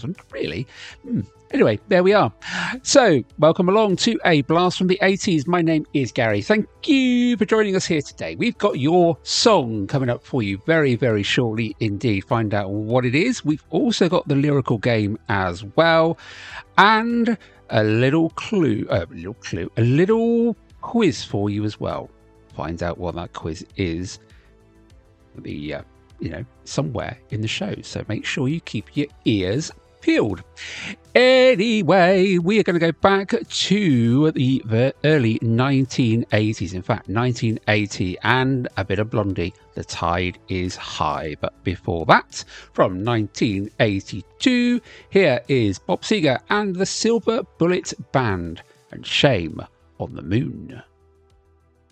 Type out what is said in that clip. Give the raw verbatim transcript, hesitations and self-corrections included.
last one. Really? Hmm. Anyway, there we are. So, welcome along to A Blast from the eighties. My name is Gary. Thank you for joining us here today. We've got your song coming up for you very, very shortly indeed. Find out what it is. We've also got the lyrical game as well. And a little clue, uh, a little clue, a little quiz for you as well. Find out what that quiz is. The, uh, you know, somewhere in the show. So make sure you keep your ears peeled. Anyway, we are going to go back to the early nineteen eighties. In fact, nineteen eighty and a bit of Blondie. The Tide is High. But before that, from nineteen eighty-two, here is Bob Seger and the Silver Bullet Band and Shame on the Moon.